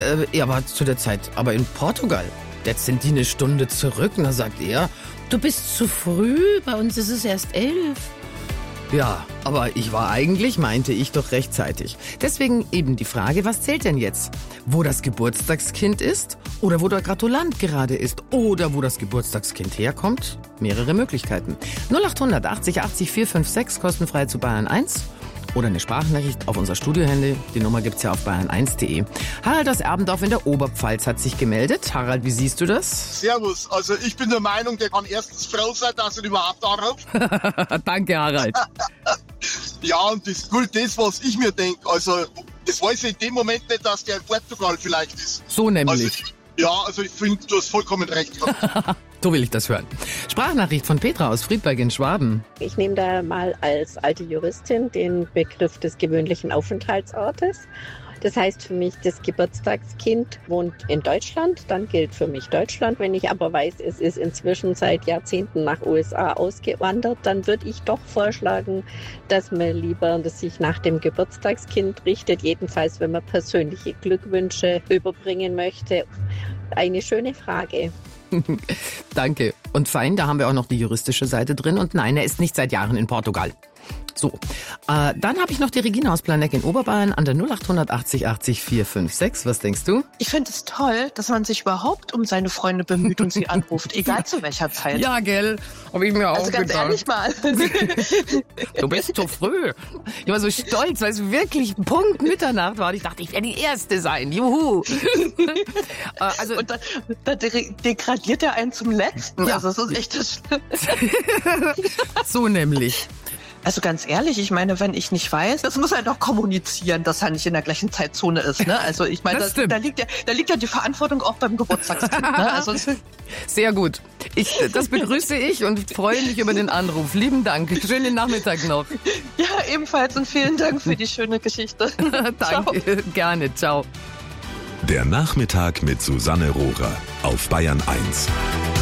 Er war zu der Zeit aber in Portugal. Jetzt sind die eine Stunde zurück und da sagt er, du bist zu früh, bei uns ist es erst 11. Ja, aber meinte ich doch rechtzeitig. Deswegen eben die Frage, was zählt denn jetzt? Wo das Geburtstagskind ist oder wo der Gratulant gerade ist oder wo das Geburtstagskind herkommt? Mehrere Möglichkeiten. 0800 80 80 456, kostenfrei zu Bayern 1 oder eine Sprachnachricht auf unser Studiohandy. Die Nummer gibt's ja auf bayern1.de. Harald aus Erbendorf in der Oberpfalz hat sich gemeldet. Harald, wie siehst du das? Servus. Also ich bin der Meinung, der kann erstens froh sein, dass er überhaupt anruft. Danke, Harald. Ja, und das gilt das, was ich mir denke. Also das weiß ich in dem Moment nicht, dass der in Portugal vielleicht ist. So nämlich. Also ich finde, du hast vollkommen recht. So will ich das hören. Sprachnachricht von Petra aus Friedberg in Schwaben. Ich nehme da mal als alte Juristin den Begriff des gewöhnlichen Aufenthaltsortes. Das heißt für mich, das Geburtstagskind wohnt in Deutschland, dann gilt für mich Deutschland. Wenn ich aber weiß, es ist inzwischen seit Jahrzehnten nach USA ausgewandert, dann würde ich doch vorschlagen, dass man lieber sich nach dem Geburtstagskind richtet, jedenfalls wenn man persönliche Glückwünsche überbringen möchte. Eine schöne Frage. Danke. Und fein, da haben wir auch noch die juristische Seite drin. Und nein, er ist nicht seit Jahren in Portugal. So, dann habe ich noch die Regina aus Planegg in Oberbayern an der 0800 80 80 456. Was denkst du? Ich finde es toll, dass man sich überhaupt um seine Freunde bemüht und sie anruft, egal zu welcher Zeit. Ja, gell? Habe ich mir auch also ganz gedacht. ehrlich mal. Du bist zu früh. Ich war so stolz, weil es wirklich Punkt Mitternacht war. Ich dachte, ich werde die Erste sein. Juhu. Also und da degradiert er einen zum Letzten. Ja. Also das ist echt das So nämlich. Also ganz ehrlich, ich meine, wenn ich nicht weiß, das muss er doch kommunizieren, dass er nicht in der gleichen Zeitzone ist. Ne? Also ich meine, da liegt ja die Verantwortung auch beim Geburtstagskind. Ne? Also sehr gut. Das begrüße ich und freue mich über den Anruf. Lieben Dank. Schönen Nachmittag noch. Ja, ebenfalls und vielen Dank für die schöne Geschichte. Danke, gerne. Ciao. Der Nachmittag mit Susanne Rohrer auf Bayern 1.